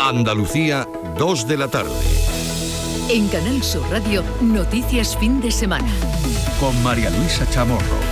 Andalucía, 2 de la tarde. En Canal Sur Radio, Noticias Fin de Semana. Con María Luisa Chamorro.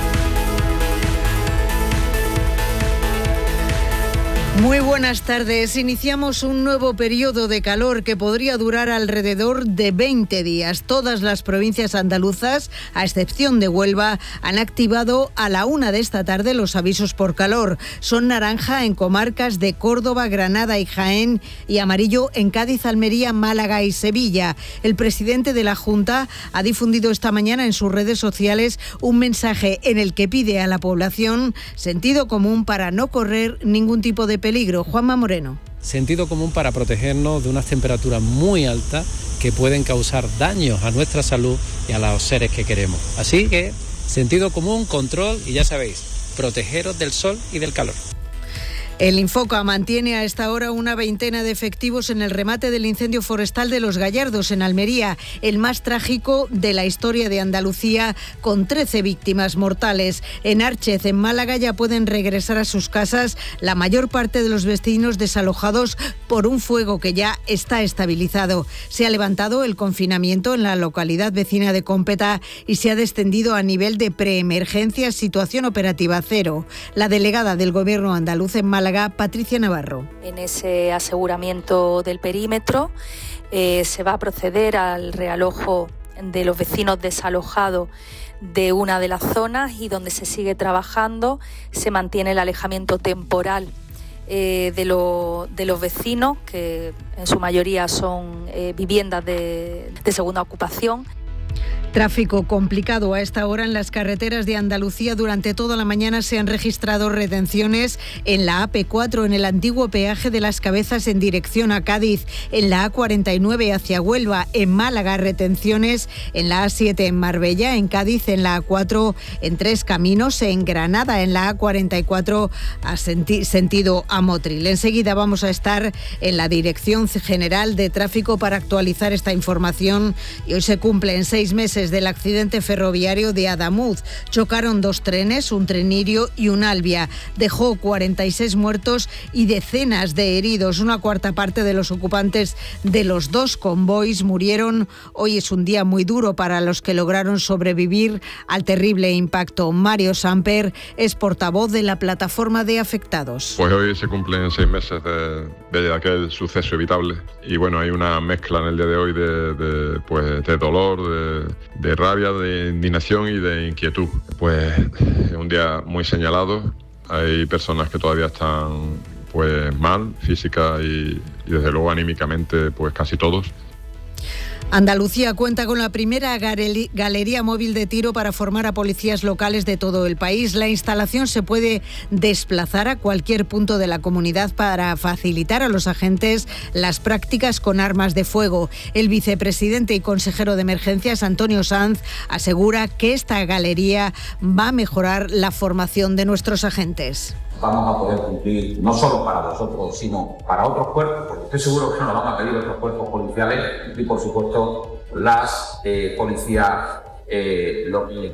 Muy buenas tardes. Iniciamos un nuevo periodo de calor que podría durar alrededor de 20 días. Todas las provincias andaluzas, a excepción de Huelva, han activado a la 1 de esta tarde los avisos por calor. Son naranja en comarcas de Córdoba, Granada y Jaén y amarillo en Cádiz, Almería, Málaga y Sevilla. El presidente de la Junta ha difundido esta mañana en sus redes sociales un mensaje en el que pide a la población sentido común para no correr ningún tipo de peligro. Juanma Moreno. Sentido común para protegernos de unas temperaturas muy altas que pueden causar daños a nuestra salud y a los seres que queremos. Así que, sentido común, control y ya sabéis, protegeros del sol y del calor. El Infoca mantiene a esta hora una veintena de efectivos en el remate del incendio forestal de Los Gallardos, en Almería, el más trágico de la historia de Andalucía, con 13 víctimas mortales. En Árchez, en Málaga, ya pueden regresar a sus casas la mayor parte de los vecinos desalojados por un fuego que ya está estabilizado. Se ha levantado el confinamiento en la localidad vecina de Cómpeta y se ha descendido a nivel de preemergencia, situación operativa cero. La delegada del Gobierno andaluz en Málaga, Patricia Navarro. En ese aseguramiento del perímetro se va a proceder al realojo de los vecinos desalojados de una de las zonas y donde se sigue trabajando se mantiene el alejamiento temporal de los vecinos, que en su mayoría son viviendas de segunda ocupación. Tráfico complicado a esta hora en las carreteras de Andalucía. Durante toda la mañana se han registrado retenciones en la AP4, en el antiguo peaje de Las Cabezas en dirección a Cádiz, en la A49 hacia Huelva, en Málaga retenciones en la A7 en Marbella, en Cádiz en la A4 en Tres Caminos, en Granada en la A44 a sentido a Motril. Enseguida vamos a estar en la Dirección General de Tráfico para actualizar esta información y hoy se cumplen 6 meses del accidente ferroviario de Adamuz. Chocaron 2 trenes, un Trenirio y un Albia. Dejó 46 muertos y decenas de heridos. Una cuarta parte de los ocupantes de los 2 convoys murieron. Hoy es un día muy duro para los que lograron sobrevivir al terrible impacto. Mario Samper es portavoz de la plataforma de afectados. Pues hoy se cumplen 6 meses de aquel suceso evitable y bueno, hay una mezcla en el día de hoy de dolor, de rabia, de indignación y de inquietud. Pues es un día muy señalado, hay personas que todavía están pues mal, física y desde luego anímicamente pues casi todos. Andalucía cuenta con la primera galería móvil de tiro para formar a policías locales de todo el país. La instalación se puede desplazar a cualquier punto de la comunidad para facilitar a los agentes las prácticas con armas de fuego. El vicepresidente y consejero de Emergencias, Antonio Sanz, asegura que esta galería va a mejorar la formación de nuestros agentes. Vamos a poder cumplir, no solo para vosotros, sino para otros cuerpos, porque estoy seguro que nos lo van a pedir otros cuerpos policiales y, por supuesto, las policías locales.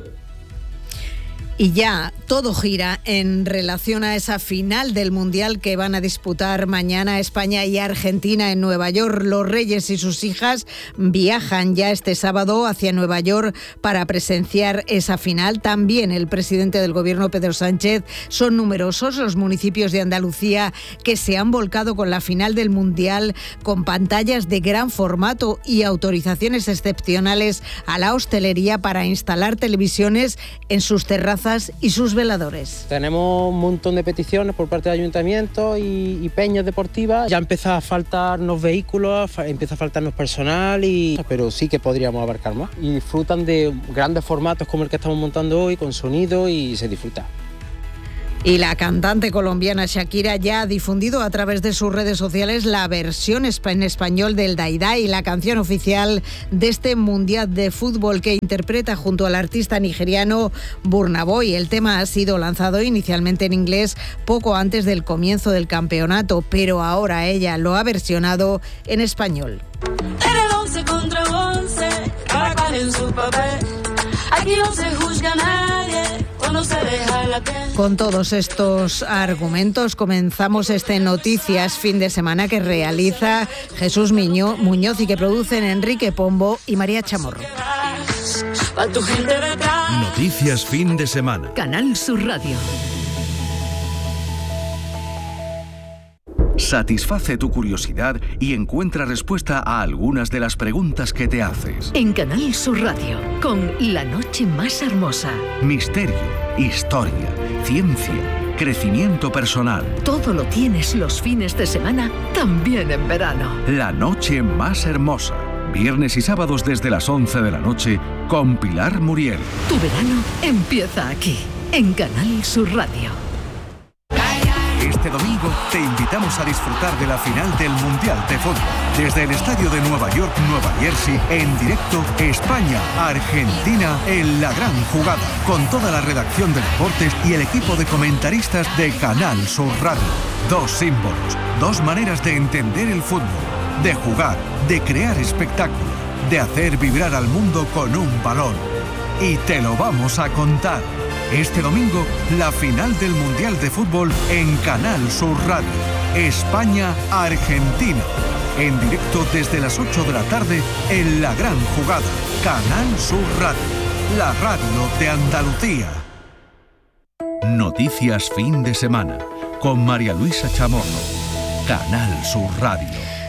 Y ya todo gira en relación a esa final del Mundial que van a disputar mañana España y Argentina en Nueva York. Los Reyes y sus hijas viajan ya este sábado hacia Nueva York para presenciar esa final. También el presidente del Gobierno, Pedro Sánchez. Son numerosos los municipios de Andalucía que se han volcado con la final del Mundial, con pantallas de gran formato y autorizaciones excepcionales a la hostelería para instalar televisiones en sus terrazas y sus veladores. Tenemos un montón de peticiones por parte de ayuntamientos y peñas deportivas. Ya empieza a faltarnos vehículos, empieza a faltarnos personal, pero sí que podríamos abarcar más. Y disfrutan de grandes formatos como el que estamos montando hoy, con sonido, y se disfruta. Y la cantante colombiana Shakira ya ha difundido a través de sus redes sociales la versión en español del Dai Dai, la canción oficial de este Mundial de Fútbol que interpreta junto al artista nigeriano Burna Boy. El tema ha sido lanzado inicialmente en inglés poco antes del comienzo del campeonato, pero ahora ella lo ha versionado en español. En el 11 contra 11, cada cual en su papel. Aquí no se juzga a nadie. no se deja la que. Con todos estos argumentos comenzamos este Noticias Fin de Semana que realiza Jesús Muñoz y que producen Enrique Pombo y María Chamorro. Noticias Fin de Semana. Canal Sur Radio. Satisface tu curiosidad y encuentra respuesta a algunas de las preguntas que te haces. En Canal Sur Radio, con La Noche Más Hermosa. Misterio, historia, ciencia, crecimiento personal. Todo lo tienes los fines de semana, también en verano. La Noche Más Hermosa. Viernes y sábados desde las 11 de la noche con Pilar Muriel. Tu verano empieza aquí, en Canal Sur Radio. Este domingo te invitamos a disfrutar de la final del Mundial de Fútbol. Desde el estadio de Nueva York, Nueva Jersey, en directo España-Argentina en la gran jugada. Con toda la redacción de deportes y el equipo de comentaristas de Canal Sur Radio. Dos símbolos, dos maneras de entender el fútbol, de jugar, de crear espectáculo, de hacer vibrar al mundo con un balón. Y te lo vamos a contar. Este domingo, la final del Mundial de Fútbol en Canal Sur Radio. España-Argentina. En directo desde las 8 de la tarde en la gran jugada. Canal Sur Radio. La radio de Andalucía. Noticias Fin de Semana. Con María Luisa Chamorro. Canal Sur Radio.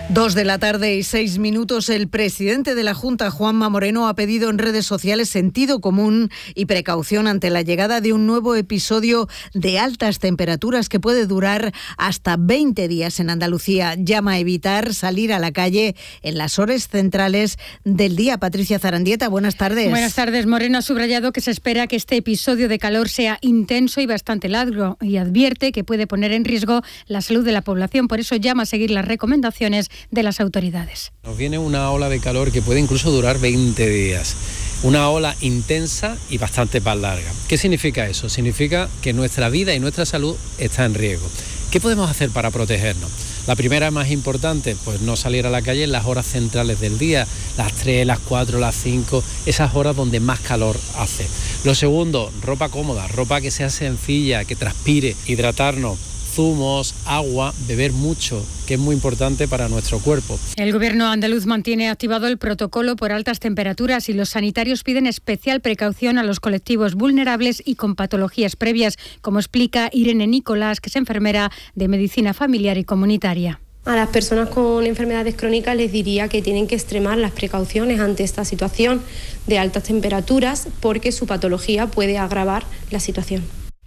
2:06 p.m. El presidente de la Junta, Juanma Moreno, ha pedido en redes sociales sentido común y precaución ante la llegada de un nuevo episodio de altas temperaturas que puede durar hasta 20 días en Andalucía. Llama a evitar salir a la calle en las horas centrales del día. Patricia Zarandieta, buenas tardes. Buenas tardes. Moreno ha subrayado que se espera que este episodio de calor sea intenso y bastante largo y advierte que puede poner en riesgo la salud de la población. Por eso llama a seguir las recomendaciones de las autoridades. Nos viene una ola de calor que puede incluso durar 20 días. Una ola intensa y bastante más larga. ¿Qué significa eso? Significa que nuestra vida y nuestra salud está en riesgo. ¿Qué podemos hacer para protegernos? La primera, más importante, pues no salir a la calle en las horas centrales del día, las 3, las 4, las 5, esas horas donde más calor hace. Lo segundo, ropa cómoda, ropa que sea sencilla, que transpire, hidratarnos, zumos, agua, beber mucho, que es muy importante para nuestro cuerpo. El gobierno andaluz mantiene activado el protocolo por altas temperaturas y los sanitarios piden especial precaución a los colectivos vulnerables y con patologías previas, como explica Irene Nicolás, que es enfermera de medicina familiar y comunitaria. A las personas con enfermedades crónicas les diría que tienen que extremar las precauciones ante esta situación de altas temperaturas porque su patología puede agravar la situación.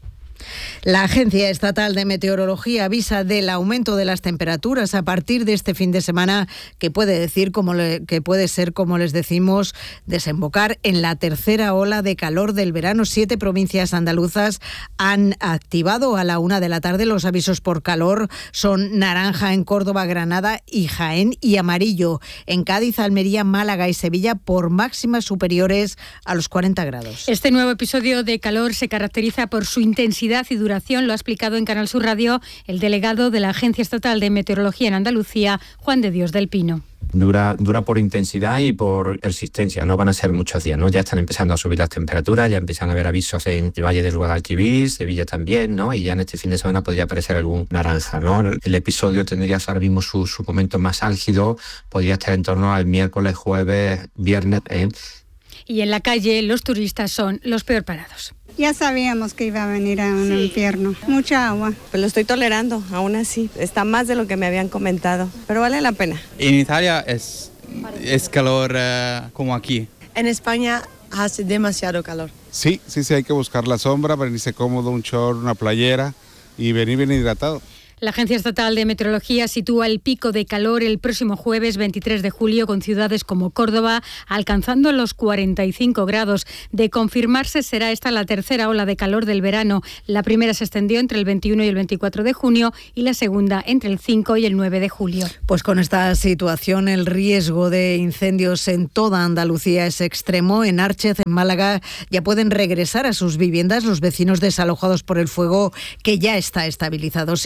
La Agencia Estatal de Meteorología avisa del aumento de las temperaturas a partir de este fin de semana, que puede ser, como les decimos, desembocar en la tercera ola de calor del verano. 7 provincias andaluzas han activado a la 1 de la tarde los avisos por calor. Son naranja en Córdoba, Granada y Jaén, y amarillo en Cádiz, Almería, Málaga y Sevilla por máximas superiores a los 40 grados. Este nuevo episodio de calor se caracteriza por su intensidad y duración, lo ha explicado en Canal Sur Radio el delegado de la Agencia Estatal de Meteorología en Andalucía, Juan de Dios del Pino. Dura por intensidad y por persistencia, no van a ser muchos días, ¿no? Ya están empezando a subir las temperaturas, ya empiezan a haber avisos en el Valle del Guadalquivir, Sevilla también, ¿no? Y ya en este fin de semana podría aparecer algún naranja, ¿no? El episodio tendría ahora mismo su momento más álgido, podría estar en torno al miércoles, jueves, viernes. Y en la calle los turistas son los peor parados. Ya sabíamos que iba a venir a un infierno. Mucha agua. Pues lo estoy tolerando, aún así. Está más de lo que me habían comentado, pero vale la pena. En Italia es calor como aquí. En España hace demasiado calor. Sí, hay que buscar la sombra, venirse cómodo, un short, una playera y venir bien hidratado. La Agencia Estatal de Meteorología sitúa el pico de calor el próximo jueves 23 de julio con ciudades como Córdoba alcanzando los 45 grados. De confirmarse será esta la tercera ola de calor del verano. La primera se extendió entre el 21 y el 24 de junio y la segunda entre el 5 y el 9 de julio. Pues con esta situación el riesgo de incendios en toda Andalucía es extremo. En Árchez, en Málaga, ya pueden regresar a sus viviendas los vecinos desalojados por el fuego que ya está estabilizado. Se ha levantado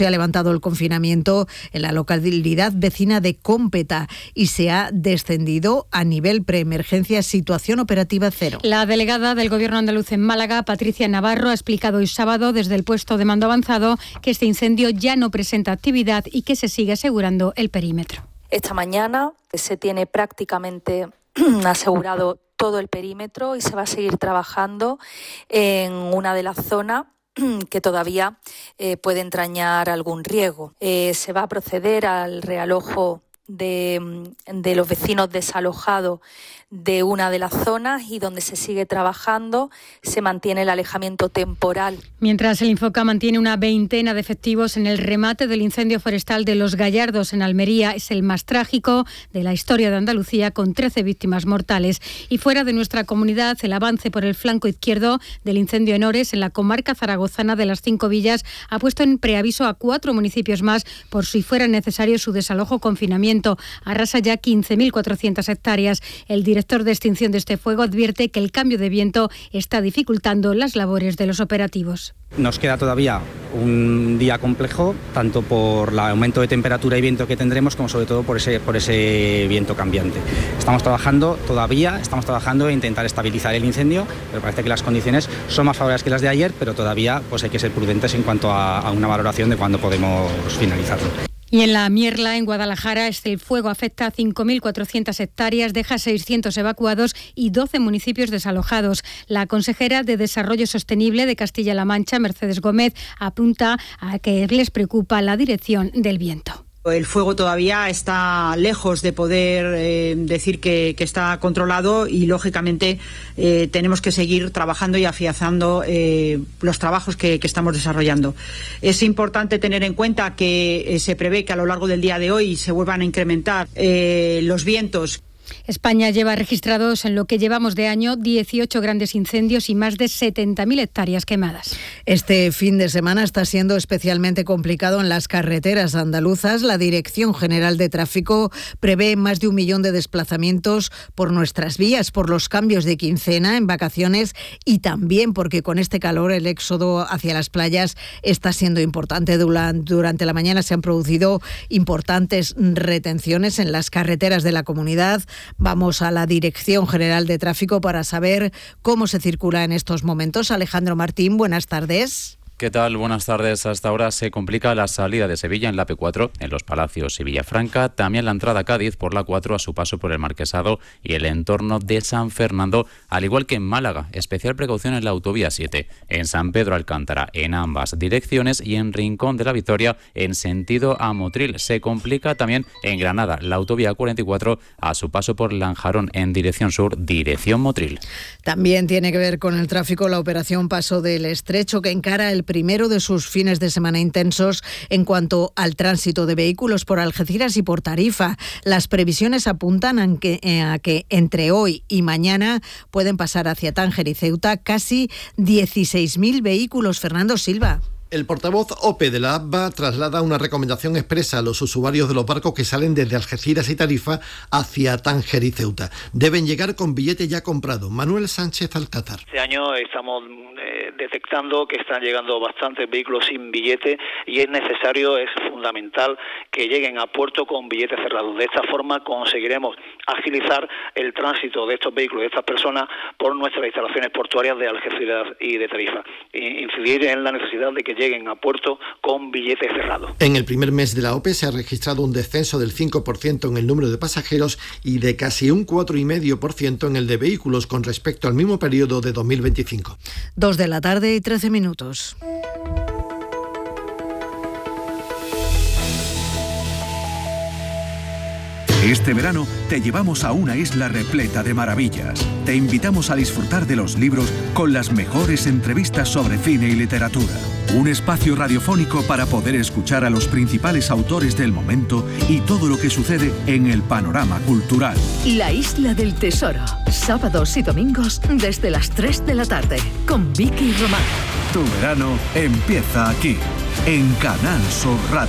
levantado el confinamiento en la localidad vecina de Cómpeta y se ha descendido a nivel preemergencia, situación operativa cero. La delegada del Gobierno andaluz en Málaga, Patricia Navarro, ha explicado hoy sábado desde el puesto de mando avanzado que este incendio ya no presenta actividad y que se sigue asegurando el perímetro. Esta mañana se tiene prácticamente asegurado todo el perímetro y se va a seguir trabajando en una de las zonas que todavía puede entrañar algún riesgo. Se va a proceder al realojo de los vecinos desalojados de una de las zonas y donde se sigue trabajando se mantiene el alejamiento temporal. Mientras el Infoca mantiene una veintena de efectivos en el remate del incendio forestal de Los Gallardos en Almería, es el más trágico de la historia de Andalucía, con 13 víctimas mortales. Y fuera de nuestra comunidad, el avance por el flanco izquierdo del incendio en Ores, en la comarca zaragozana de las 5 villas, ha puesto en preaviso a 4 municipios más por si fuera necesario su desalojo o confinamiento. Arrasa ya 15.400 hectáreas. El director de extinción de este fuego advierte que el cambio de viento está dificultando las labores de los operativos. Nos queda todavía un día complejo, tanto por el aumento de temperatura y viento que tendremos, como sobre todo por ese viento cambiante. Estamos trabajando en intentar estabilizar el incendio, pero parece que las condiciones son más favorables que las de ayer, pero todavía hay que ser prudentes en cuanto a una valoración de cuándo podemos finalizarlo. Y en la Mierla, en Guadalajara, el fuego afecta a 5.400 hectáreas, deja 600 evacuados y 12 municipios desalojados. La consejera de Desarrollo Sostenible de Castilla-La Mancha, Mercedes Gómez, apunta a que les preocupa la dirección del viento. El fuego todavía está lejos de poder decir que está controlado y, lógicamente, tenemos que seguir trabajando y afianzando los trabajos que estamos desarrollando. Es importante tener en cuenta que se prevé que a lo largo del día de hoy se vuelvan a incrementar los vientos. España lleva registrados en lo que llevamos de año 18 grandes incendios y más de 70.000 hectáreas quemadas. Este fin de semana está siendo especialmente complicado en las carreteras andaluzas. La Dirección General de Tráfico prevé más de 1 millón de desplazamientos por nuestras vías, por los cambios de quincena en vacaciones y también porque con este calor el éxodo hacia las playas está siendo importante. Durante la mañana se han producido importantes retenciones en las carreteras de la comunidad. Vamos a la Dirección General de Tráfico para saber cómo se circula en estos momentos. Alejandro Martín, buenas tardes. ¿Qué tal? Buenas tardes. Hasta ahora se complica la salida de Sevilla en la P4, en Los Palacios y Villafranca, también la entrada a Cádiz por la 4 a su paso por el Marquesado y el entorno de San Fernando, al igual que en Málaga. Especial precaución en la autovía 7, en San Pedro Alcántara, en ambas direcciones, y en Rincón de la Victoria, en sentido a Motril. Se complica también en Granada, la autovía 44 a su paso por Lanjarón, en dirección sur, dirección Motril. También tiene que ver con el tráfico la operación Paso del Estrecho, que encara el primero de sus fines de semana intensos en cuanto al tránsito de vehículos por Algeciras y por Tarifa. Las previsiones apuntan a que entre hoy y mañana pueden pasar hacia Tánger y Ceuta casi 16.000 vehículos. Fernando Silva. El portavoz OPE de la ABBA traslada una recomendación expresa a los usuarios de los barcos que salen desde Algeciras y Tarifa hacia Tánger y Ceuta. Deben llegar con billete ya comprado. Manuel Sánchez Alcázar. Este año estamos detectando que están llegando bastantes vehículos sin billete y es fundamental que lleguen a puerto con billetes cerrados. De esta forma conseguiremos agilizar el tránsito de estos vehículos, de estas personas, por nuestras instalaciones portuarias de Algeciras y de Tarifa. Incidir en la necesidad de que lleguen a puerto con billetes cerrados. En el primer mes de la OPE se ha registrado un descenso del 5% en el número de pasajeros y de casi un 4,5% en el de vehículos con respecto al mismo periodo de 2025. 2 de la tarde y 13 minutos. Este verano te llevamos a una isla repleta de maravillas. Te invitamos a disfrutar de los libros con las mejores entrevistas sobre cine y literatura. Un espacio radiofónico para poder escuchar a los principales autores del momento y todo lo que sucede en el panorama cultural. La Isla del Tesoro, sábados y domingos desde las 3 de la tarde, con Vicky Román. Tu verano empieza aquí, en Canal Sur Radio.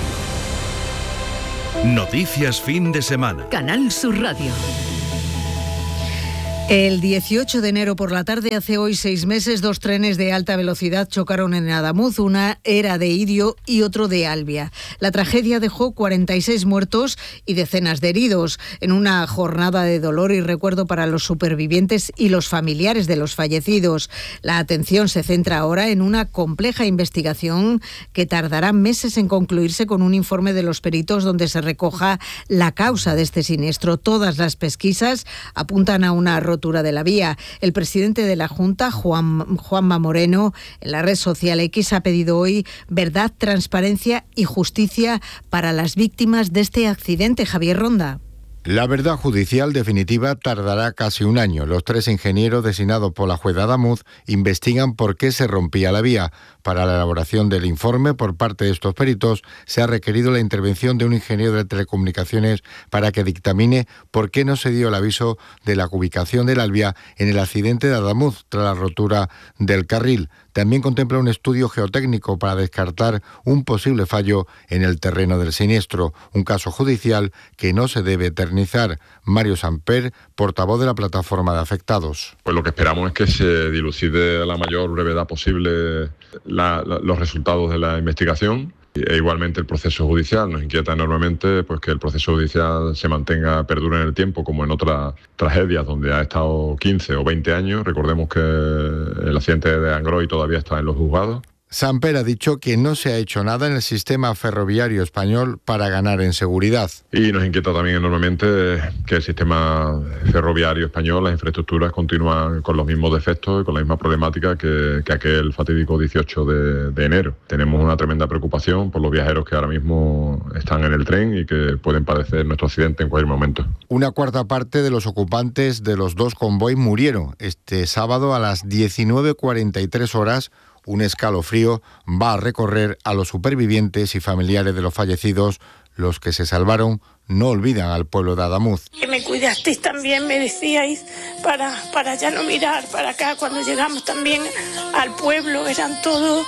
Noticias fin de semana. Canal Sur Radio. El 18 de enero por la tarde, hace hoy 6 meses, 2 trenes de alta velocidad chocaron en Adamuz. Una era de Idio y otro de Albia. La tragedia dejó 46 muertos y decenas de heridos, en una jornada de dolor y recuerdo para los supervivientes y los familiares de los fallecidos. La atención se centra ahora en una compleja investigación que tardará meses en concluirse, con un informe de los peritos donde se recoja la causa de este siniestro. Todas las pesquisas apuntan a una rotura de la vía. El presidente de la Junta, Juanma Moreno, en la red social X ha pedido hoy verdad, transparencia y justicia para las víctimas de este accidente. Javier Ronda. La verdad judicial definitiva tardará casi un año. Los 3 ingenieros designados por la jueza Adamuz investigan por qué se rompía la vía. Para la elaboración del informe por parte de estos peritos se ha requerido la intervención de un ingeniero de telecomunicaciones para que dictamine por qué no se dio el aviso de la ubicación del Albia en el accidente de Adamuz tras la rotura del carril. También contempla un estudio geotécnico para descartar un posible fallo en el terreno del siniestro, un caso judicial que no se debe eternizar. Mario Samper, portavoz de la plataforma de afectados. Pues lo que esperamos es que se dilucide a la mayor brevedad posible los resultados de la investigación. E igualmente el proceso judicial. Nos inquieta enormemente pues que el proceso judicial se mantenga, perdure en el tiempo, como en otras tragedias donde ha estado 15 o 20 años. Recordemos que el accidente de Angroy todavía está en los juzgados. Samper ha dicho que no se ha hecho nada en el sistema ferroviario español para ganar en seguridad. Y nos inquieta también enormemente que el sistema ferroviario español, las infraestructuras, continúan con los mismos defectos y con la misma problemática que aquel fatídico 18 de enero. Tenemos una tremenda preocupación por los viajeros que ahora mismo están en el tren y que pueden padecer nuestro accidente en cualquier momento. Una cuarta parte de los ocupantes de los 2 convoys murieron. Este sábado a las 19:43 horas, un escalofrío va a recorrer a los supervivientes y familiares de los fallecidos. Los que se salvaron no olvidan al pueblo de Adamuz. Que me cuidasteis también, me decíais, para ya no mirar para acá. Cuando llegamos también al pueblo, eran todos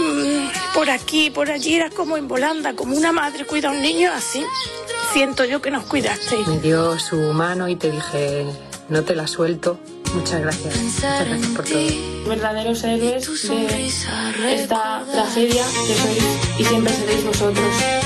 por aquí, por allí, era como en volanda, como una madre cuida a un niño, así siento yo que nos cuidasteis. Me dio su mano y te dije, no te la suelto. Muchas gracias por todo. Verdaderos héroes de esta tragedia que sois y siempre seréis vosotros.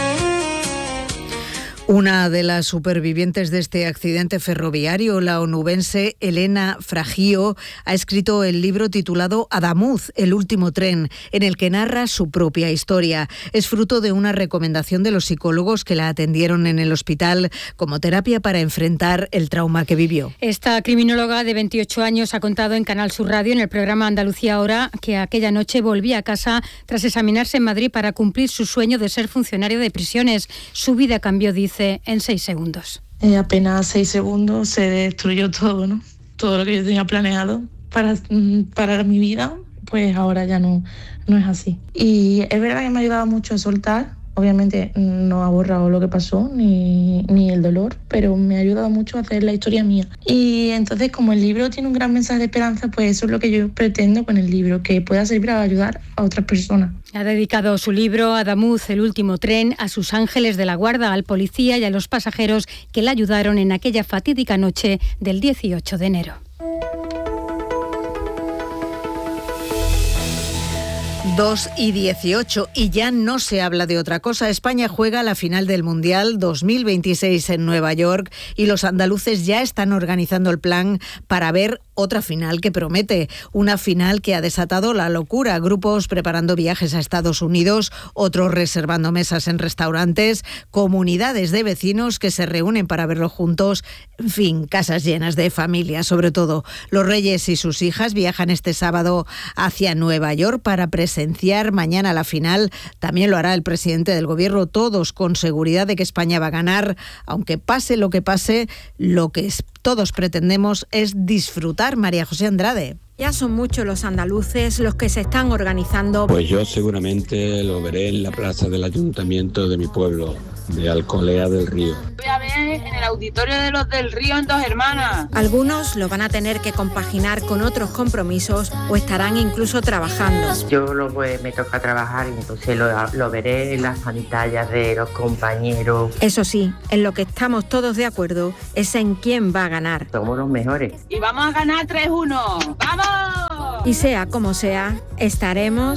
Una de las supervivientes de este accidente ferroviario, la onubense Elena Fragio, ha escrito el libro titulado Adamuz, el último tren, en el que narra su propia historia. Es fruto de una recomendación de los psicólogos que la atendieron en el hospital como terapia para enfrentar el trauma que vivió. Esta criminóloga de 28 años ha contado en Canal Sur Radio, en el programa Andalucía Ahora, que aquella noche volvía a casa tras examinarse en Madrid para cumplir su sueño de ser funcionaria de prisiones. Su vida cambió, dice, en 6 segundos. Apenas 6 segundos se destruyó todo, ¿no? Todo lo que yo tenía planeado para mi vida, pues ahora ya no es así. Y es verdad que me ha ayudado mucho a soltar. Obviamente no ha borrado lo que pasó ni el dolor, pero me ha ayudado mucho a hacer la historia mía. Y entonces, como el libro tiene un gran mensaje de esperanza, pues eso es lo que yo pretendo con el libro, que pueda servir para ayudar a otras personas. Ha dedicado su libro Adamuz, el último tren, a sus ángeles de la guarda, al policía y a los pasajeros que la ayudaron en aquella fatídica noche del 18 de enero. 2:18 y ya no se habla de otra cosa. España juega la final del Mundial 2026 en Nueva York y los andaluces ya están organizando el plan para ver otra final que promete. Una final que ha desatado la locura. Grupos preparando viajes a Estados Unidos, otros reservando mesas en restaurantes, comunidades de vecinos que se reúnen para verlo juntos. En fin, casas llenas de familias, sobre todo. Los Reyes y sus hijas viajan este sábado hacia Nueva York para presenciar mañana la final. También lo hará el presidente del gobierno, todos con seguridad de que España va a ganar. Aunque pase lo que pase, lo que todos pretendemos es disfrutar. María José Andrade. Ya son muchos los andaluces los que se están organizando. Pues yo seguramente lo veré en la plaza del ayuntamiento de mi pueblo, de Alcolea del Río. Voy a ver también en el auditorio de los del Río en Dos Hermanas. Algunos lo van a tener que compaginar con otros compromisos o estarán incluso trabajando. Yo me toca trabajar y entonces lo veré en las pantallas de los compañeros. Eso sí, en lo que estamos todos de acuerdo es en quién va a ganar. Somos los mejores. Y vamos a ganar 3-1. ¡Vamos! Y sea como sea, estaremos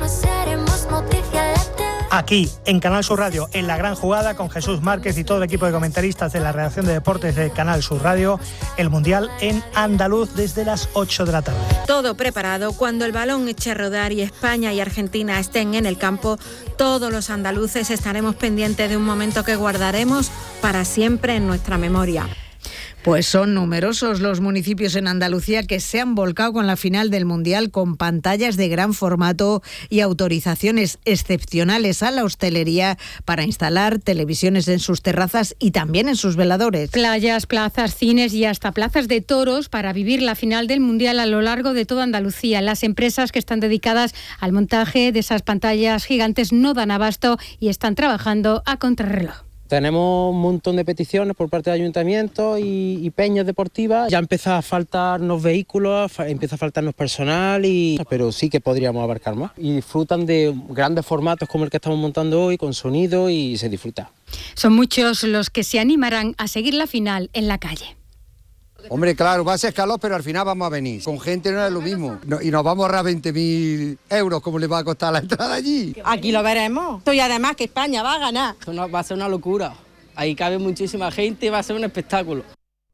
aquí, en Canal Sur Radio, en La Gran Jugada, con Jesús Márquez y todo el equipo de comentaristas de la redacción de deportes de Canal Sur Radio, el Mundial en andaluz desde las 8 de la tarde. Todo preparado. Cuando el balón eche a rodar y España y Argentina estén en el campo, todos los andaluces estaremos pendientes de un momento que guardaremos para siempre en nuestra memoria. Pues son numerosos los municipios en Andalucía que se han volcado con la final del Mundial, con pantallas de gran formato y autorizaciones excepcionales a la hostelería para instalar televisiones en sus terrazas y también en sus veladores. Playas, plazas, cines y hasta plazas de toros para vivir la final del Mundial a lo largo de toda Andalucía. Las empresas que están dedicadas al montaje de esas pantallas gigantes no dan abasto y están trabajando a contrarreloj. Tenemos un montón de peticiones por parte del ayuntamiento y peñas deportivas. Ya empieza a faltarnos vehículos, empieza a faltarnos personal, pero sí que podríamos abarcar más. Y disfrutan de grandes formatos como el que estamos montando hoy, con sonido, y se disfruta. Son muchos los que se animarán a seguir la final en la calle. Hombre, claro, va a ser calor, pero al final vamos a venir. Con gente no es lo mismo. Y nos vamos a ahorrar 20.000 euros, como le va a costar la entrada allí. Aquí lo veremos. Y además que España va a ganar. Va a ser una locura. Ahí cabe muchísima gente y va a ser un espectáculo.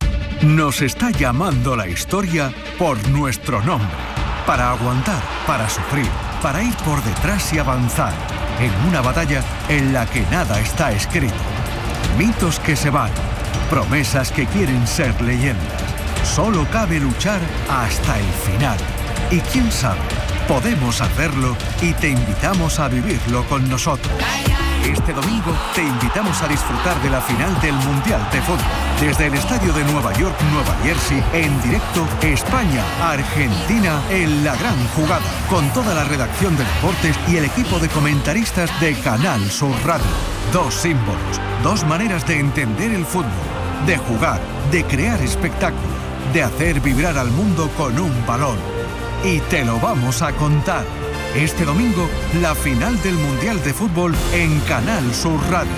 Nos está llamando la historia por nuestro nombre. Para aguantar, para sufrir, para ir por detrás y avanzar. En una batalla en la que nada está escrito. Mitos que se van. Promesas que quieren ser leyendas. Solo cabe luchar hasta el final. Y quién sabe, podemos hacerlo y te invitamos a vivirlo con nosotros. Este domingo te invitamos a disfrutar de la final del Mundial de Fútbol. Desde el estadio de Nueva York, Nueva Jersey, en directo España-Argentina en La Gran Jugada. Con toda la redacción de deportes y el equipo de comentaristas de Canal Sur Radio. Dos símbolos, dos maneras de entender el fútbol, de jugar, de crear espectáculo, de hacer vibrar al mundo con un balón. Y te lo vamos a contar. Este domingo, la final del Mundial de Fútbol en Canal Sur Radio.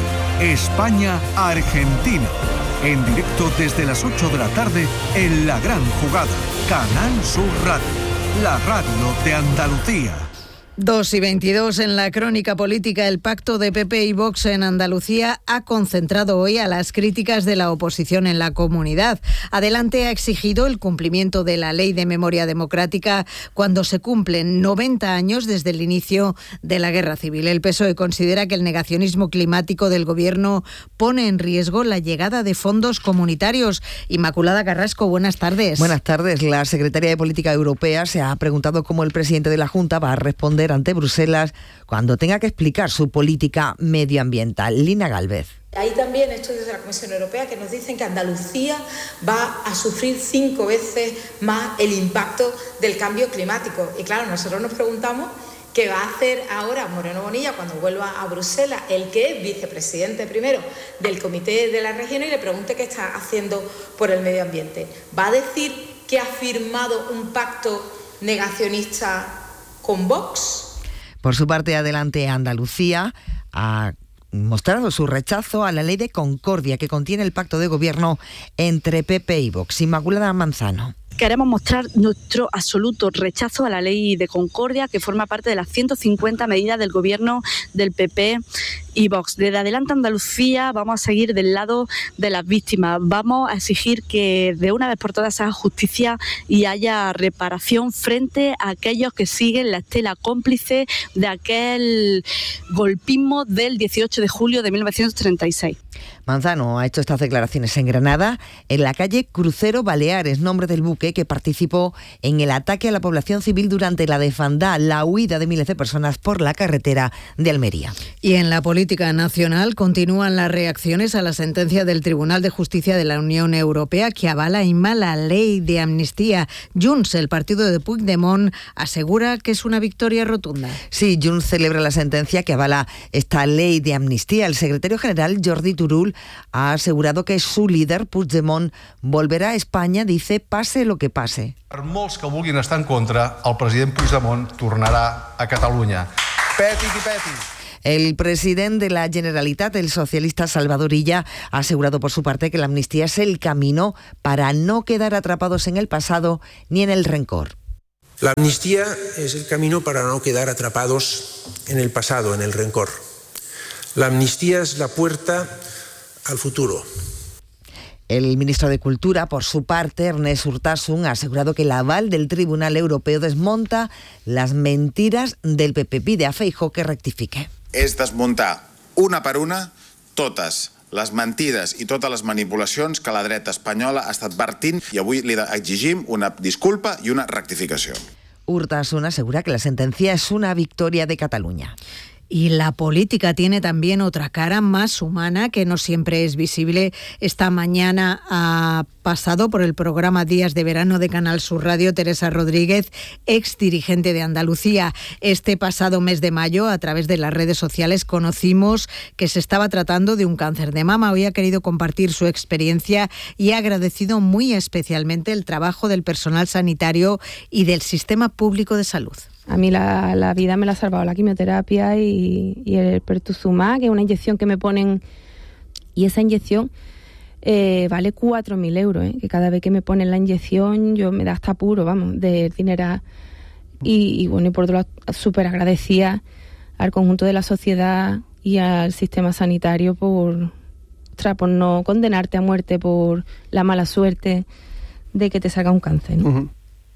España-Argentina. En directo desde las 8 de la tarde en La Gran Jugada. Canal Sur Radio. La radio de Andalucía. 2:22 en la crónica política. El pacto de PP y Vox en Andalucía ha concentrado hoy a las críticas de la oposición en la comunidad. Adelante ha exigido el cumplimiento de la Ley de Memoria Democrática cuando se cumplen 90 años desde el inicio de la Guerra Civil. El PSOE considera que el negacionismo climático del Gobierno pone en riesgo la llegada de fondos comunitarios. Inmaculada Carrasco, buenas tardes. Buenas tardes. La secretaria de Política Europea se ha preguntado cómo el presidente de la Junta va a responder ante Bruselas cuando tenga que explicar su política medioambiental. Lina Gálvez. Hay también estudios de la Comisión Europea que nos dicen que Andalucía va a sufrir 5 veces más el impacto del cambio climático. Y claro, nosotros nos preguntamos qué va a hacer ahora Moreno Bonilla cuando vuelva a Bruselas, el que es vicepresidente primero del Comité de la Región, y le pregunte qué está haciendo por el medio ambiente. ¿Va a decir que ha firmado un pacto negacionista con Vox? Por su parte, Adelante Andalucía ha mostrado su rechazo a la ley de concordia que contiene el pacto de gobierno entre PP y Vox. Inmaculada Manzano. Queremos mostrar nuestro absoluto rechazo a la ley de concordia que forma parte de las 150 medidas del gobierno del PP y Vox. Desde Adelante Andalucía vamos a seguir del lado de las víctimas. Vamos a exigir que de una vez por todas se haga justicia y haya reparación frente a aquellos que siguen la estela cómplice de aquel golpismo del 18 de julio de 1936. Manzano ha hecho estas declaraciones en Granada, en la calle Crucero Baleares, nombre del buque que participó en el ataque a la población civil durante la desbandada, la huida de miles de personas por la carretera de Almería. Y en la política política nacional continúan las reacciones a la sentencia del Tribunal de Justicia de la Unión Europea que avala la ley de amnistía. Junts, el partido de Puigdemont, asegura que es una victoria rotunda. Sí, Junts celebra la sentencia que avala esta ley de amnistía. El secretario general, Jordi Turull, ha asegurado que su líder, Puigdemont, volverá a España, dice, pase lo que pase. Per molts que vulguin estar en contra, el president Puigdemont tornarà a Catalunya. Peti qui peti. El presidente de la Generalitat, el socialista Salvador Illa, ha asegurado por su parte que la amnistía es el camino para no quedar atrapados en el pasado ni en el rencor. La amnistía es el camino para no quedar atrapados en el pasado, en el rencor. La amnistía es la puerta al futuro. El ministro de Cultura, por su parte, Ernest Urtasun, ha asegurado que el aval del Tribunal Europeo desmonta las mentiras del PP. Pide a Feijóo que rectifique. És desmuntar una per una totes les mentides i totes les manipulacions que la dreta espanyola ha estat vertint i avui li exigim una disculpa i una rectificació. Urtasun asegura que la sentencia es una victoria de Cataluña. Y la política tiene también otra cara más humana que no siempre es visible. Esta mañana ha pasado por el programa Días de Verano de Canal Sur Radio Teresa Rodríguez, ex dirigente de Andalucía. Este pasado mes de mayo, a través de las redes sociales, conocimos que se estaba tratando de un cáncer de mama. Hoy ha querido compartir su experiencia y ha agradecido muy especialmente el trabajo del personal sanitario y del sistema público de salud. A mí la vida me la ha salvado la quimioterapia y el pertuzumab, que es una inyección que me ponen, y esa inyección vale 4.000 euros, que cada vez que me ponen la inyección yo me da hasta apuro, vamos, de dinero. Y bueno, y por otro lado, súper agradecida al conjunto de la sociedad y al sistema sanitario por no condenarte a muerte por la mala suerte de que te salga un cáncer, ¿no? Uh-huh.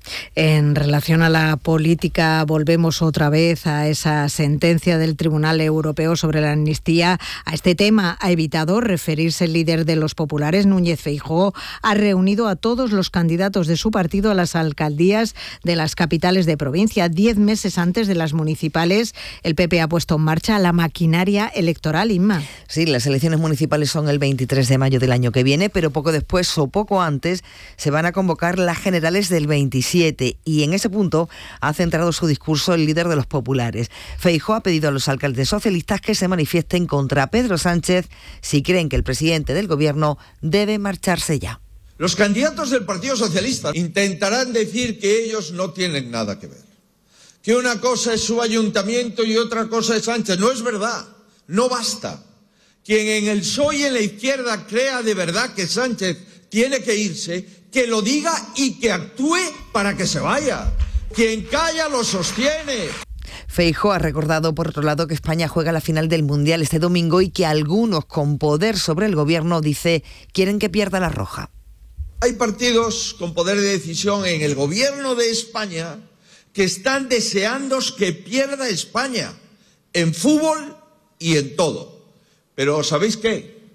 En relación a la política, volvemos otra vez a esa sentencia del Tribunal Europeo sobre la amnistía. A este tema ha evitado referirse el líder de los populares, Núñez Feijóo. Ha reunido a todos los candidatos de su partido a las alcaldías de las capitales de provincia. 10 meses antes de las municipales, el PP ha puesto en marcha la maquinaria electoral, Inma. Sí, las elecciones municipales son el 23 de mayo del año que viene, pero poco después o poco antes se van a convocar las generales del 27. Y en ese punto ha centrado su discurso el líder de los populares. Feijóo ha pedido a los alcaldes socialistas que se manifiesten contra Pedro Sánchez si creen que el presidente del gobierno debe marcharse ya. Los candidatos del Partido Socialista intentarán decir que ellos no tienen nada que ver, que una cosa es su ayuntamiento y otra cosa es Sánchez. No es verdad, no basta. Quien en el PSOE y en la izquierda crea de verdad que Sánchez tiene que irse, que lo diga y que actúe para que se vaya. Quien calla lo sostiene. Feijóo ha recordado, por otro lado, que España juega la final del Mundial este domingo y que algunos con poder sobre el gobierno, dice, quieren que pierda la roja. Hay partidos con poder de decisión en el gobierno de España que están deseando que pierda España en fútbol y en todo. Pero ¿sabéis qué?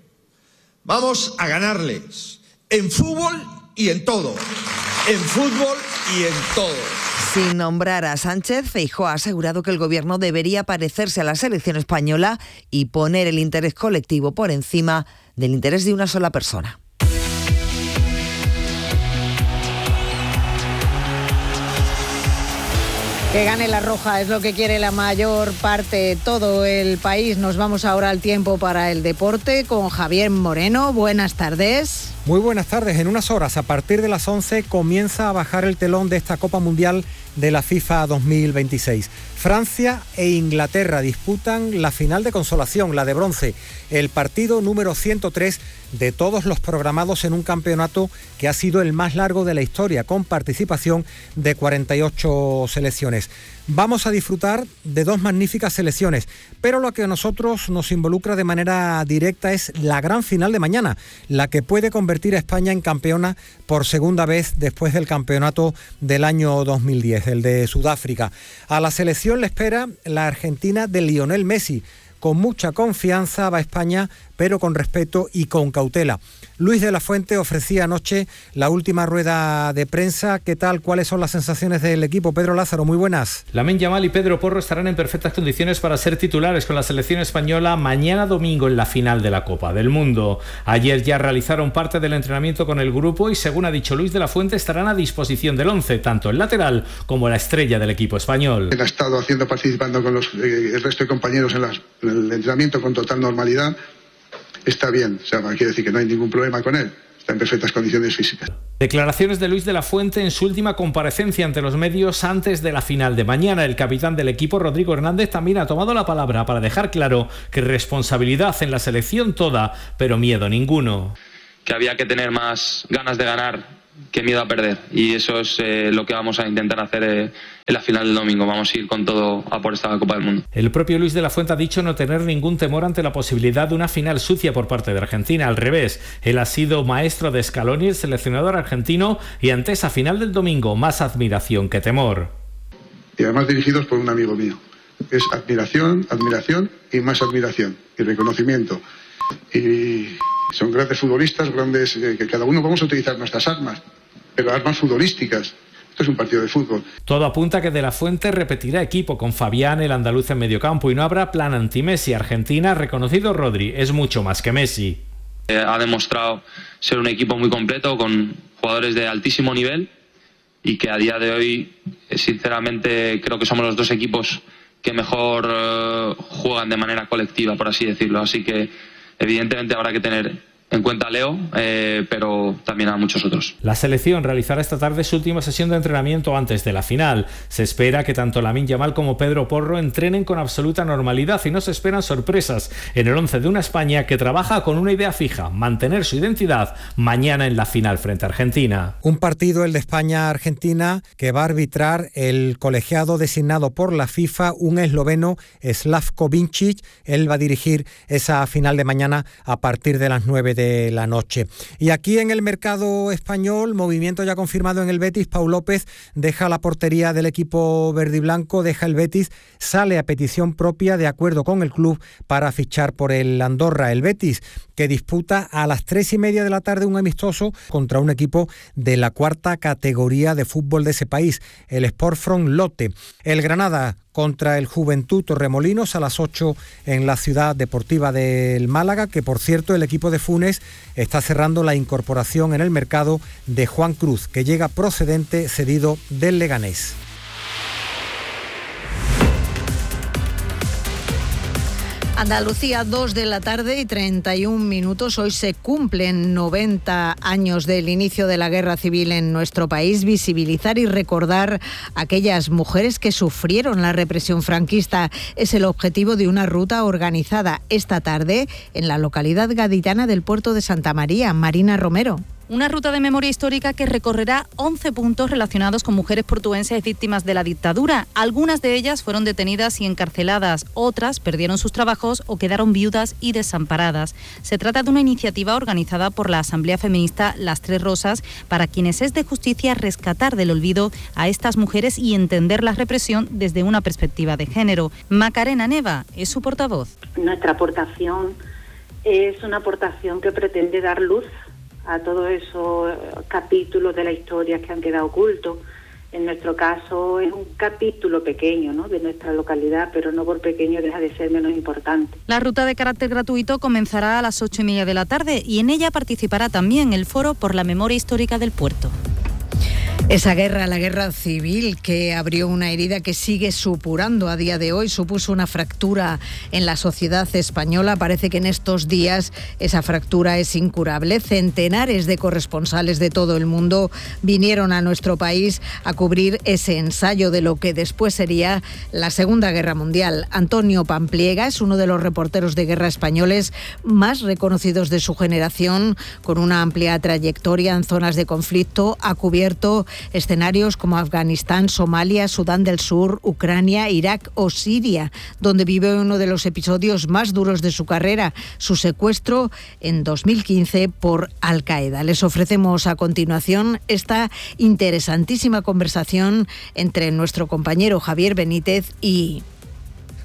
Vamos a ganarles en fútbol y en todo. En fútbol y en todo. Sin nombrar a Sánchez, Feijóo ha asegurado que el gobierno debería parecerse a la selección española y poner el interés colectivo por encima del interés de una sola persona. Que gane la roja es lo que quiere la mayor parte, todo el país. Nos vamos ahora al tiempo para el deporte con Javier Moreno. Buenas tardes. Muy buenas tardes. En unas horas, a partir de las 11, comienza a bajar el telón de esta Copa Mundial de la FIFA 2026. Francia e Inglaterra disputan la final de consolación, la de bronce, el partido número 103 de todos los programados en un campeonato que ha sido el más largo de la historia, con participación de 48 selecciones. Vamos a disfrutar de dos magníficas selecciones, pero lo que a nosotros nos involucra de manera directa es la gran final de mañana, la que puede convertir a España en campeona por segunda vez después del campeonato del año 2010, el de Sudáfrica. A la selección le espera la Argentina de Lionel Messi, con mucha confianza va España, pero con respeto y con cautela. Luis de la Fuente ofrecía anoche la última rueda de prensa. ¿Qué tal? ¿Cuáles son las sensaciones del equipo? Pedro Lázaro, muy buenas. Lamine Yamal y Pedro Porro estarán en perfectas condiciones para ser titulares con la selección española mañana domingo en la final de la Copa del Mundo. Ayer ya realizaron parte del entrenamiento con el grupo y, según ha dicho Luis de la Fuente, estarán a disposición del 11, tanto el lateral como la estrella del equipo español. Él ha estado participando con el resto de compañeros en el entrenamiento con total normalidad. Está bien, o sea, quiere decir que no hay ningún problema con él. Está en perfectas condiciones físicas. Declaraciones de Luis de la Fuente en su última comparecencia ante los medios antes de la final de mañana. El capitán del equipo, Rodrigo Hernández, también ha tomado la palabra para dejar claro que responsabilidad en la selección toda, pero miedo ninguno. Que había que tener más ganas de ganar que miedo a perder, y eso es lo que vamos a intentar hacer en la final del domingo. Vamos a ir con todo a por esta Copa del Mundo. El propio Luis de la Fuente ha dicho no tener ningún temor ante la posibilidad de una final sucia por parte de Argentina. Al revés, él ha sido maestro de Scaloni, el seleccionador argentino, y ante esa final del domingo más admiración que temor. Y además dirigidos por un amigo mío. Es admiración, admiración y más admiración y reconocimiento. Y son grandes futbolistas, grandes, que cada uno vamos a utilizar nuestras armas, pero armas futbolísticas. Esto es un partido de fútbol. Todo apunta a que De la Fuente repetirá equipo con Fabián, el andaluz en mediocampo, y no habrá plan anti-Messi. Argentina, reconocido Rodri, es mucho más que Messi. Ha demostrado ser un equipo muy completo, con jugadores de altísimo nivel, y que a día de hoy, sinceramente, creo que somos los dos equipos que mejor juegan de manera colectiva, por así decirlo. Así que evidentemente habrá que tener en cuenta a Leo, pero también a muchos otros. La selección realizará esta tarde su última sesión de entrenamiento antes de la final. Se espera que tanto Lamine Yamal como Pedro Porro entrenen con absoluta normalidad y no se esperan sorpresas en el 11 de una España que trabaja con una idea fija: mantener su identidad mañana en la final frente a Argentina. Un partido, el de España-Argentina, que va a arbitrar el colegiado designado por la FIFA, un esloveno, Slavko Vincic. Él va a dirigir esa final de mañana a partir de las 9 de la noche. Y aquí en el mercado español, movimiento ya confirmado en el Betis. Pau López deja la portería del equipo verde y blanco, deja el Betis, sale a petición propia de acuerdo con el club para fichar por el Andorra. El Betis, que disputa a las 3:30 de la tarde un amistoso contra un equipo de la 4ª categoría de fútbol de ese país, el Sportfront Lotte. El Granada contra el Juventud Torremolinos a las 8 en la Ciudad Deportiva del Málaga, que por cierto el equipo de Funes está cerrando la incorporación en el mercado de Juan Cruz, que llega procedente cedido del Leganés. Andalucía, 2 de la tarde y 31 minutos. Hoy se cumplen 90 años del inicio de la guerra civil en nuestro país. Visibilizar y recordar a aquellas mujeres que sufrieron la represión franquista es el objetivo de una ruta organizada esta tarde en la localidad gaditana del Puerto de Santa María. Marina Romero. Una ruta de memoria histórica que recorrerá 11 puntos relacionados con mujeres portuenses víctimas de la dictadura. Algunas de ellas fueron detenidas y encarceladas, otras perdieron sus trabajos o quedaron viudas y desamparadas. Se trata de una iniciativa organizada por la Asamblea Feminista Las Tres Rosas, para quienes es de justicia rescatar del olvido a estas mujeres y entender la represión desde una perspectiva de género. Macarena Neva es su portavoz. Nuestra aportación es una aportación que pretende dar luz a todos esos capítulos de la historia que han quedado ocultos. En nuestro caso es un capítulo pequeño, ¿no?, de nuestra localidad, pero no por pequeño deja de ser menos importante. La ruta de carácter gratuito comenzará a las 8:30 de la tarde y en ella participará también el Foro por la Memoria Histórica del Puerto. Esa guerra, la guerra civil, que abrió una herida que sigue supurando a día de hoy, supuso una fractura en la sociedad española. Parece que en estos días esa fractura es incurable. Centenares de corresponsales de todo el mundo vinieron a nuestro país a cubrir ese ensayo de lo que después sería la Segunda Guerra Mundial. Antonio Pampliega es uno de los reporteros de guerra españoles más reconocidos de su generación, con una amplia trayectoria en zonas de conflicto. Ha cubierto escenarios como Afganistán, Somalia, Sudán del Sur, Ucrania, Irak o Siria, donde vive uno de los episodios más duros de su carrera, su secuestro en 2015 por Al-Qaeda. Les ofrecemos a continuación esta interesantísima conversación entre nuestro compañero Javier Benítez y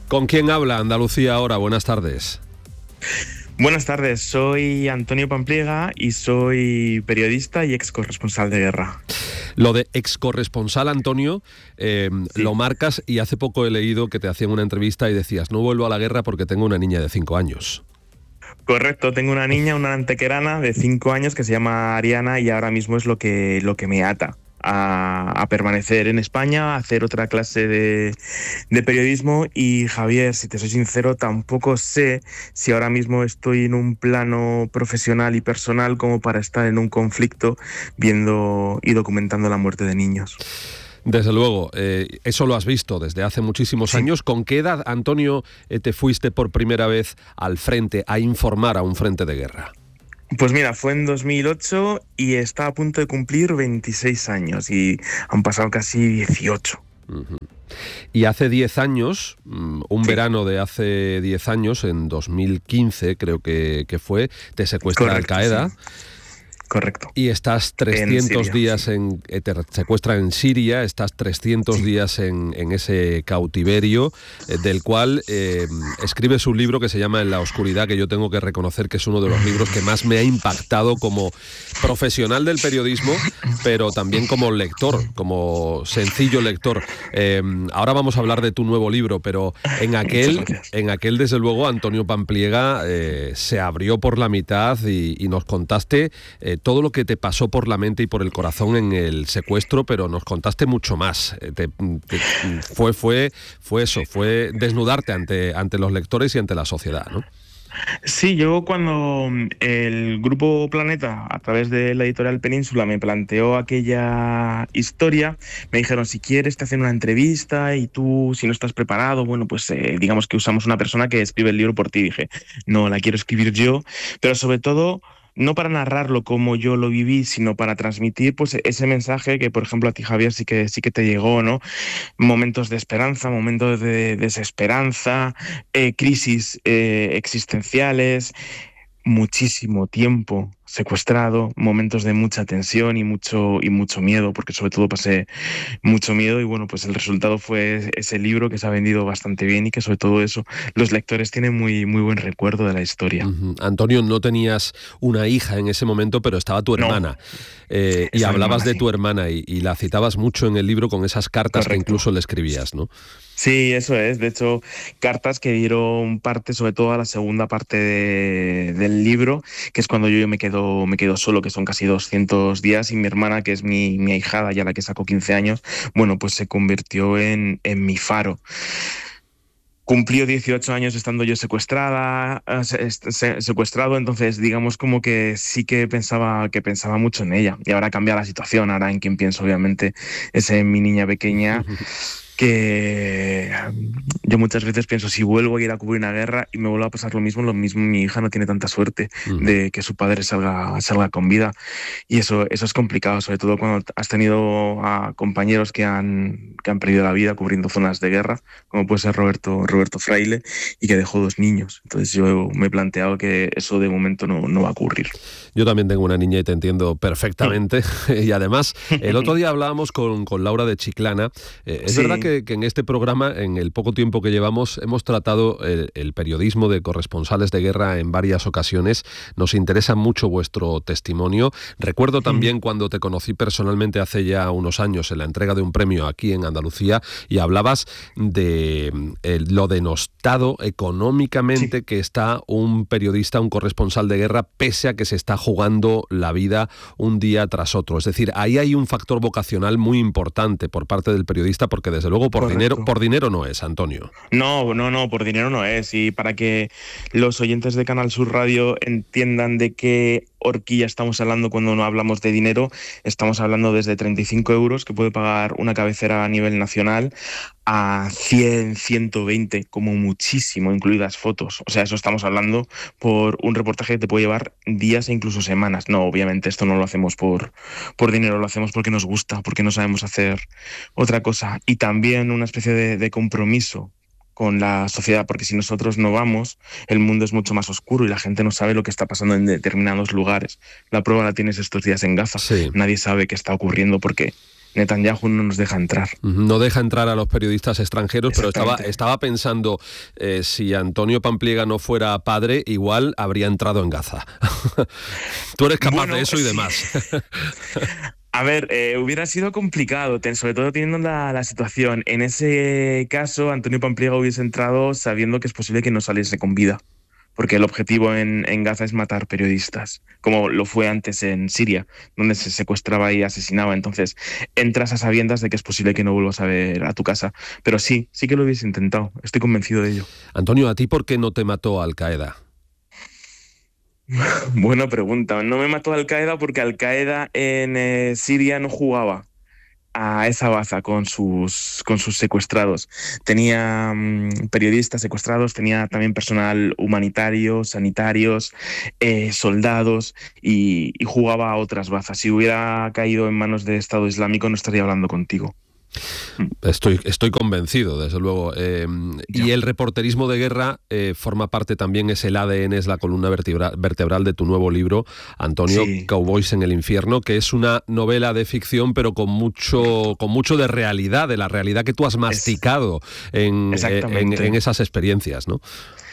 ¿Con quién habla Andalucía ahora? Buenas tardes. Buenas tardes, soy Antonio Pampliega y soy periodista y ex corresponsal de guerra. Lo de ex corresponsal, Antonio, sí, lo marcas, y hace poco he leído que te hacían una entrevista y decías: no vuelvo a la guerra porque tengo una niña de 5 años. Correcto, tengo una niña, una antequerana de 5 años que se llama Ariana, y ahora mismo es lo que me ata a permanecer en España, a hacer otra clase de periodismo. Y Javier, si te soy sincero, tampoco sé si ahora mismo estoy en un plano profesional y personal como para estar en un conflicto viendo y documentando la muerte de niños. Desde luego, eso lo has visto desde hace muchísimos años. ¿Con qué edad, Antonio, te fuiste por primera vez al frente, a informar a un frente de guerra? Pues mira, fue en 2008 y está a punto de cumplir 26 años y han pasado casi 18. Uh-huh. Y hace 10 años, un verano de hace 10 años, en 2015 creo que fue, te secuestra Al-Qaeda. Sí. Correcto. Y estás 300 días te secuestran en Siria, estás 300 días en ese cautiverio, del cual escribes un libro que se llama En la oscuridad, que yo tengo que reconocer que es uno de los libros que más me ha impactado como profesional del periodismo, pero también como lector, como sencillo lector. Ahora vamos a hablar de tu nuevo libro, pero en aquel desde luego, Antonio Pampliega se abrió por la mitad y nos contaste todo lo que te pasó por la mente y por el corazón en el secuestro, pero nos contaste mucho más. Fue eso, fue desnudarte ante los lectores y ante la sociedad, ¿no? Sí, yo cuando el Grupo Planeta, a través de la editorial Península, me planteó aquella historia, me dijeron: si quieres te hacen una entrevista y tú, si no estás preparado, bueno, pues digamos que usamos una persona que escribe el libro por ti. Dije, no, la quiero escribir yo, pero sobre todo no para narrarlo como yo lo viví, sino para transmitir pues ese mensaje que, por ejemplo, a ti, Javier, sí que te llegó, ¿no? Momentos de esperanza, momentos de desesperanza, crisis existenciales, muchísimo tiempo secuestrado, momentos de mucha tensión y mucho miedo, porque sobre todo pasé mucho miedo. Y bueno, pues el resultado fue ese libro que se ha vendido bastante bien y que sobre todo eso los lectores tienen muy buen recuerdo de la historia. Uh-huh. Antonio, no tenías una hija en ese momento, pero estaba tu hermana. Y hablabas de tu hermana y la citabas mucho en el libro con esas cartas. Correcto. Que incluso le escribías, ¿no? Sí, eso es. De hecho, cartas que dieron parte, sobre todo a la segunda parte del libro, que es cuando yo me quedo solo, que son casi 200 días, y mi hermana, que es mi ahijada, ya la que sacó 15 años, bueno, pues se convirtió en mi faro. Cumplió 18 años estando yo secuestrado, entonces digamos como que sí que pensaba mucho en ella. Y ahora cambia la situación, ahora en quien pienso obviamente es en mi niña pequeña, que yo muchas veces pienso, si vuelvo a ir a cubrir una guerra y me vuelve a pasar lo mismo, mi hija no tiene tanta suerte de que su padre salga con vida. Y eso es complicado, sobre todo cuando has tenido a compañeros que han perdido la vida cubriendo zonas de guerra, como puede ser Roberto Fraile, y que dejó 2 niños. Entonces yo me he planteado que eso de momento no va a ocurrir. Yo también tengo una niña y te entiendo perfectamente. Y además, el otro día hablábamos con Laura de Chiclana. Es verdad que en este programa, en el poco tiempo que llevamos, hemos tratado el periodismo de corresponsales de guerra en varias ocasiones. Nos interesa mucho vuestro testimonio. Recuerdo también cuando te conocí personalmente hace ya unos años en la entrega de un premio aquí en Andalucía, y hablabas de lo denostado económicamente que está un periodista, un corresponsal de guerra, pese a que se está jugando la vida un día tras otro. Es decir, ahí hay un factor vocacional muy importante por parte del periodista, porque desde luego por dinero no es, Antonio. No, por dinero no es. Y para que los oyentes de Canal Sur Radio entiendan de qué horquilla estamos hablando cuando no hablamos de dinero, estamos hablando desde 35 euros que puede pagar una cabecera a nivel nacional a 100, 120 como muchísimo, incluidas fotos. O sea, eso estamos hablando por un reportaje que te puede llevar días e incluso semanas. No, obviamente esto no lo hacemos por dinero, lo hacemos porque nos gusta, porque no sabemos hacer otra cosa. Y también una especie de compromiso con la sociedad, porque si nosotros no vamos, el mundo es mucho más oscuro y la gente no sabe lo que está pasando en determinados lugares. La prueba la tienes estos días en Gaza. Sí. Nadie sabe qué está ocurriendo porque Netanyahu no nos deja entrar. No deja entrar a los periodistas extranjeros, pero estaba pensando, si Antonio Pampliega no fuera padre, igual habría entrado en Gaza. Tú eres capaz de eso y demás. A ver, hubiera sido complicado, sobre todo teniendo la situación. En ese caso, Antonio Pampliega hubiese entrado sabiendo que es posible que no saliese con vida, porque el objetivo en Gaza es matar periodistas, como lo fue antes en Siria, donde se secuestraba y asesinaba. Entonces, entras a sabiendas de que es posible que no vuelvas a ver a tu casa. Pero sí que lo hubiese intentado, estoy convencido de ello. Antonio, ¿a ti por qué no te mató Al-Qaeda? Buena pregunta. No me mató Al-Qaeda porque Al-Qaeda en Siria no jugaba a esa baza con sus secuestrados. Tenía periodistas secuestrados, tenía también personal humanitario, sanitarios, soldados, y jugaba a otras bazas. Si hubiera caído en manos del Estado Islámico no estaría hablando contigo. Estoy convencido, desde luego. Y el reporterismo de guerra forma parte también, es el ADN, es la columna vertebral de tu nuevo libro, Antonio, sí. Cowboys en el infierno, que es una novela de ficción, pero con mucho de realidad, de la realidad que tú has masticado en esas experiencias, ¿no?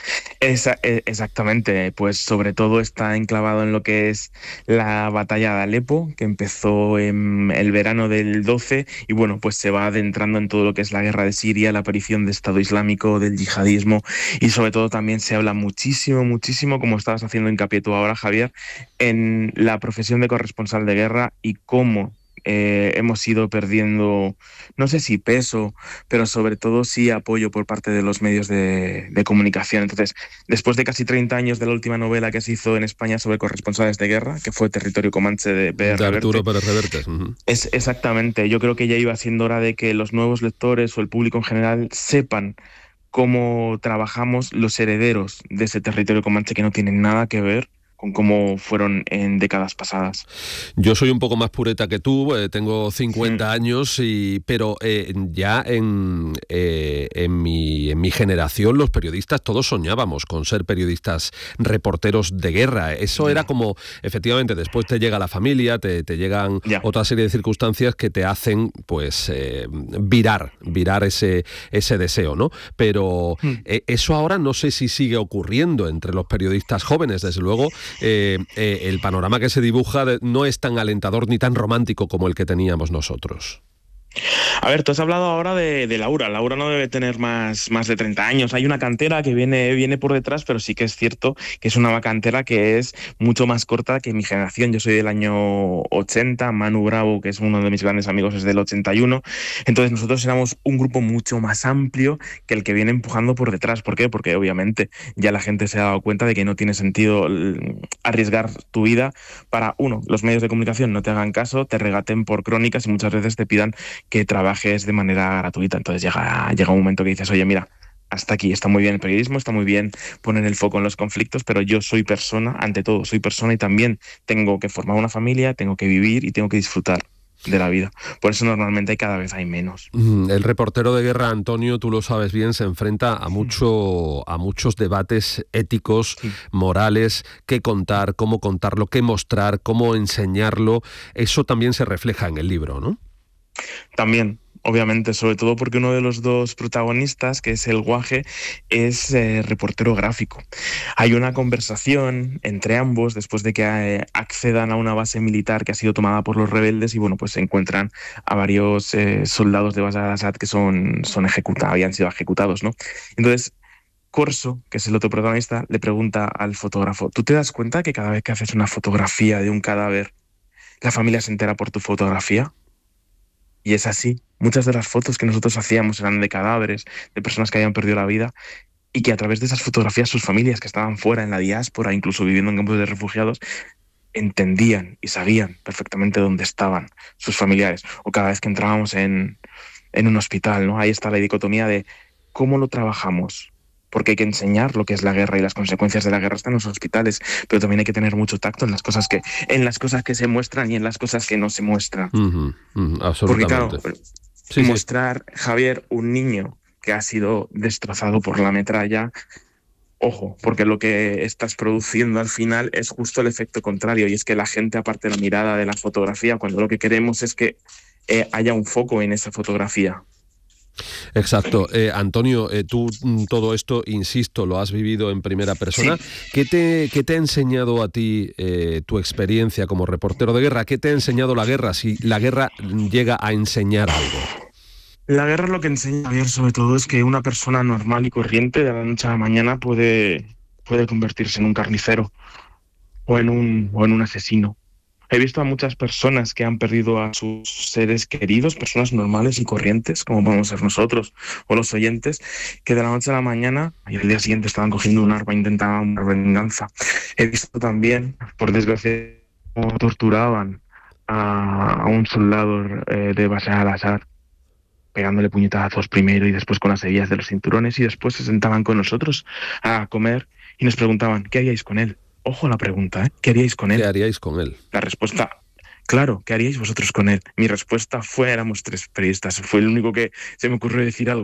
Exactamente, pues sobre todo está enclavado en lo que es la batalla de Alepo, que empezó en el verano del 12, y bueno, pues se va adentrando en todo lo que es la guerra de Siria, la aparición del Estado Islámico, del yihadismo, y sobre todo también se habla muchísimo, como estabas haciendo hincapié tú ahora, Javier, en la profesión de corresponsal de guerra y cómo hemos ido perdiendo, no sé si peso, pero sobre todo sí apoyo por parte de los medios de comunicación. Entonces, después de casi 30 años de la última novela que se hizo en España sobre corresponsales de guerra, que fue Territorio Comanche de Arturo Pérez Reverte. Exactamente, yo creo que ya iba siendo hora de que los nuevos lectores o el público en general sepan cómo trabajamos los herederos de ese Territorio Comanche, que no tienen nada que ver con cómo fueron en décadas pasadas. Yo soy un poco más pureta que tú, tengo 50 años, pero ya en mi generación los periodistas todos soñábamos con ser periodistas reporteros de guerra. Eso era como, efectivamente, después te llega la familia, te llegan otra serie de circunstancias que te hacen pues virar ese deseo, ¿no? Pero eso ahora no sé si sigue ocurriendo entre los periodistas jóvenes, desde luego. El panorama que se dibuja no es tan alentador ni tan romántico como el que teníamos nosotros. A ver, tú has hablado ahora de Laura. Laura no debe tener más de 30 años. Hay una cantera que viene por detrás, pero sí que es cierto que es una cantera que es mucho más corta que mi generación. Yo soy del año 80, Manu Bravo, que es uno de mis grandes amigos, es del 81. Entonces nosotros éramos un grupo mucho más amplio que el que viene empujando por detrás. ¿Por qué? Porque obviamente ya la gente se ha dado cuenta de que no tiene sentido arriesgar tu vida para, los medios de comunicación no te hagan caso, te regaten por crónicas y muchas veces te pidan que trabajes de manera gratuita. Entonces llega un momento que dices, oye, mira, hasta aquí, está muy bien el periodismo, está muy bien poner el foco en los conflictos, pero yo soy persona, ante todo soy persona, y también tengo que formar una familia, tengo que vivir y tengo que disfrutar de la vida. Por eso normalmente cada vez hay menos. El reportero de guerra, Antonio, tú lo sabes bien, se enfrenta a muchos debates éticos, morales, qué contar, cómo contarlo, qué mostrar, cómo enseñarlo. Eso también se refleja en el libro, ¿no? También, obviamente, sobre todo porque uno de los dos protagonistas, que es el Guaje, es reportero gráfico. Hay una conversación entre ambos después de que accedan a una base militar que ha sido tomada por los rebeldes y bueno, pues se encuentran a varios soldados de Bashar al-Assad que habían sido ejecutados, ¿no? Entonces, Corso, que es el otro protagonista, le pregunta al fotógrafo, ¿tú te das cuenta que cada vez que haces una fotografía de un cadáver, la familia se entera por tu fotografía? Y es así. Muchas de las fotos que nosotros hacíamos eran de cadáveres, de personas que habían perdido la vida, y que a través de esas fotografías sus familias que estaban fuera, en la diáspora, incluso viviendo en campos de refugiados, entendían y sabían perfectamente dónde estaban sus familiares. O cada vez que entrábamos en un hospital, ¿no? Ahí está la dicotomía de cómo lo trabajamos. Porque hay que enseñar lo que es la guerra y las consecuencias de la guerra están en los hospitales, pero también hay que tener mucho tacto en las cosas que se muestran y en las cosas que no se muestran. Absolutamente. Porque claro, mostrar, Javier, un niño que ha sido destrozado por la metralla, ojo, porque lo que estás produciendo al final es justo el efecto contrario, y es que la gente aparte de la mirada de la fotografía, cuando lo que queremos es que haya un foco en esa fotografía. Exacto. Antonio, tú todo esto, insisto, lo has vivido en primera persona. Sí. ¿Qué te ha enseñado a ti tu experiencia como reportero de guerra? ¿Qué te ha enseñado la guerra, si la guerra llega a enseñar algo? La guerra lo que enseña, Javier, sobre todo es que una persona normal y corriente de la noche a la mañana puede convertirse en un carnicero o en un asesino. He visto a muchas personas que han perdido a sus seres queridos, personas normales y corrientes, como podemos ser nosotros o los oyentes, que de la noche a la mañana y al día siguiente estaban cogiendo un arma e intentaban una venganza. He visto también, por desgracia, cómo torturaban a un soldado de Bashar al-Assad, pegándole puñetazos primero y después con las hebillas de los cinturones, y después se sentaban con nosotros a comer y nos preguntaban, ¿qué haríais con él? Ojo a la pregunta, ¿eh? ¿Qué haríais con él? ¿Qué haríais con él? La respuesta, claro, ¿qué haríais vosotros con él? Mi respuesta fue, éramos 3 periodistas, fue el único que se me ocurrió decir algo.